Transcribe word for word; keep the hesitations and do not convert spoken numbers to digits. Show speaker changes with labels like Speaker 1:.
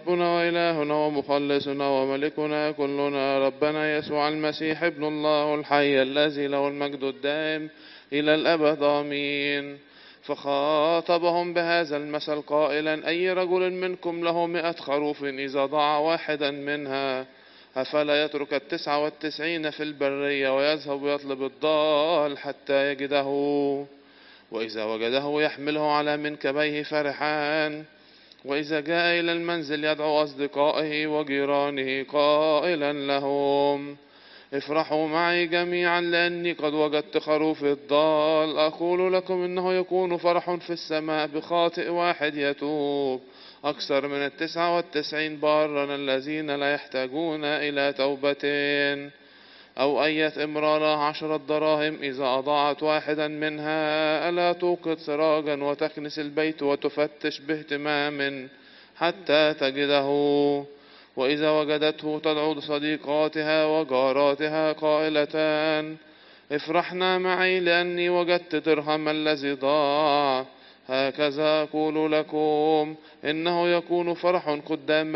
Speaker 1: ربنا وإلهنا ومخلصنا وملكنا كلنا ربنا يسوع المسيح ابن الله الحي الذي له المجد الدائم إلى الأبد آمين. فخاطبهم بهذا المثل قائلا: أي رجل منكم له مئة خروف إذا ضاع واحدا منها أفلا يترك التسعة والتسعين في البرية ويذهب يطلب الضال حتى يجده، وإذا وجده يحمله على منكبيه فرحان، وإذا جاء إلى المنزل يدعو أصدقائه وجيرانه قائلا لهم: افرحوا معي جميعا لأني قد وجدت خروفي الضال. أقول لكم إنه يكون فرح في السماء بخاطئ واحد يتوب أكثر من التسعة والتسعين بارا الذين لا يحتاجون إلى توبة. أو أية امرأة لها عشرة دراهم إذا أضاعت واحدا منها ألا توقد سراجا وتكنس البيت وتفتش باهتمام حتى تجده، وإذا وجدته تدعو صديقاتها وجاراتها قائلتان: افرحنا معي لأني وجدت درهم الذي ضاع. هكذا أقول لكم إنه يكون فرح قدام